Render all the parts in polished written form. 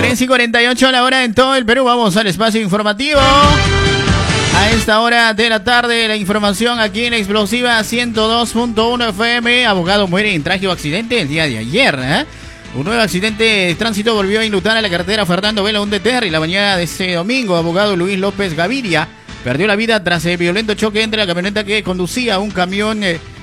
3:48 a la hora en todo el Perú. Vamos al espacio informativo. A esta hora de la tarde, la información aquí en Explosiva 102.1 FM. Abogado muere en trágico accidente el día de ayer. Un nuevo accidente de tránsito volvió a enlutar a la carretera Fernando Belaúnde Terry la mañana de ese domingo. Abogado Luis López Gaviria perdió la vida tras el violento choque entre la camioneta que conducía un camión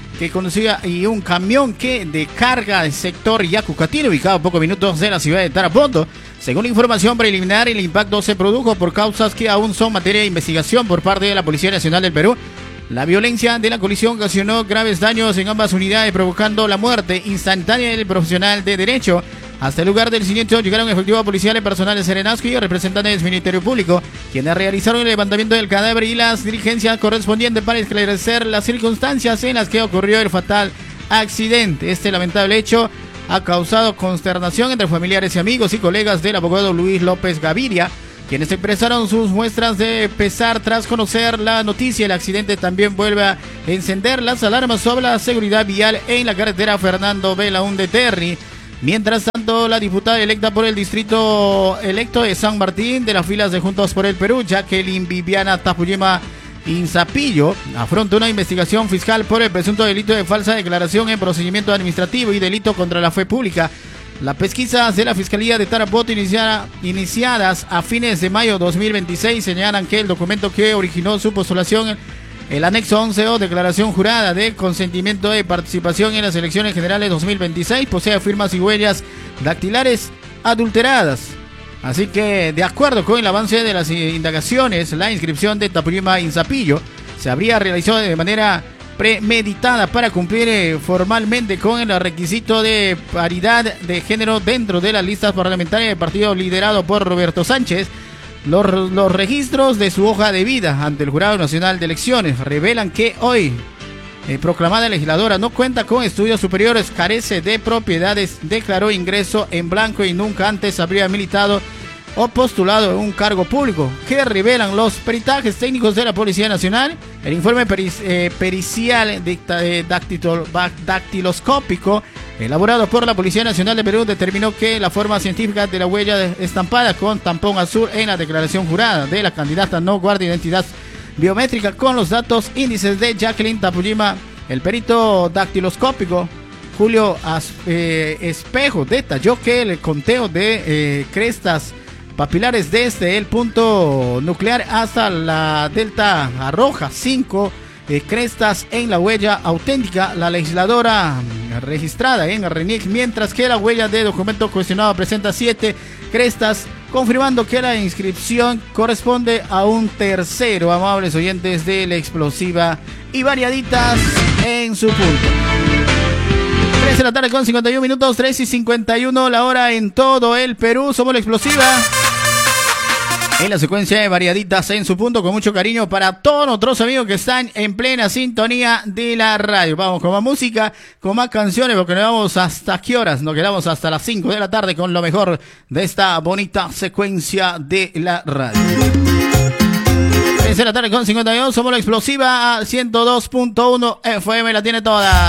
y un camión de carga del sector Yacucatino, ubicado a pocos minutos de la ciudad de Tarapoto. Según la información preliminar, el impacto se produjo por causas que aún son materia de investigación por parte de la Policía Nacional del Perú. La violencia de la colisión ocasionó graves daños en ambas unidades, provocando la muerte instantánea del profesional de derecho. Hasta el lugar del siniestro llegaron efectivos policiales, personal de Serenazgo y representantes del Ministerio Público, quienes realizaron el levantamiento del cadáver y las diligencias correspondientes para esclarecer las circunstancias en las que ocurrió el fatal accidente. Este lamentable hecho ha causado consternación entre familiares y amigos y colegas del abogado Luis López Gaviria, quienes expresaron sus muestras de pesar tras conocer la noticia. El accidente también vuelve a encender las alarmas sobre la seguridad vial en la carretera Fernando Belaúnde Terry. Mientras tanto, la diputada electa por el distrito electo de San Martín de las filas de Juntos por el Perú, Jacqueline Viviana Tapuyema Inzapillo, afronta una investigación fiscal por el presunto delito de falsa declaración en procedimiento administrativo y delito contra la fe pública. Las pesquisas de la Fiscalía de Tarapoto iniciadas a fines de mayo 2026 señalan que el documento que originó su postulación, el anexo 11 o declaración jurada de consentimiento de participación en las elecciones generales 2026, posee firmas y huellas dactilares adulteradas. Así que, de acuerdo con el avance de las indagaciones, la inscripción de Tapuyema Inzapillo se habría realizado de manera premeditada para cumplir formalmente con el requisito de paridad de género dentro de las listas parlamentarias del partido liderado por Roberto Sánchez. Los registros de su hoja de vida ante el Jurado Nacional de Elecciones revelan que hoy proclamada legisladora no cuenta con estudios superiores, carece de propiedades, declaró ingreso en blanco y nunca antes habría militado o postulado en un cargo público, que revelan los peritajes técnicos de la Policía Nacional. El informe pericial dactiloscópico elaborado por la Policía Nacional de Perú determinó que la forma científica de la huella estampada con tampón azul en la declaración jurada de la candidata no guarda identidad biométrica con los datos índices de Jacqueline Tapuyema. El perito dactiloscópico Julio Espejo detalló que el conteo de crestas papilares desde el punto nuclear hasta la delta roja, 5 crestas en la huella auténtica, la legisladora registrada en RENIEC, mientras que la huella de documento cuestionado presenta 7 crestas, confirmando que la inscripción corresponde a un tercero. Amables oyentes de La Explosiva y variaditas en su punto. 3 de la tarde con 51 minutos, 3:51 la hora en todo el Perú. Somos La Explosiva. En la secuencia de variaditas en su punto, con mucho cariño para todos nuestros amigos que están en plena sintonía de la radio. Vamos con más música, con más canciones, porque nos vamos hasta ¿qué horas? Nos quedamos hasta las 5 de la tarde con lo mejor de esta bonita secuencia de la radio. 3 de la tarde con 52, somos La Explosiva 102.1 FM, la tiene toda.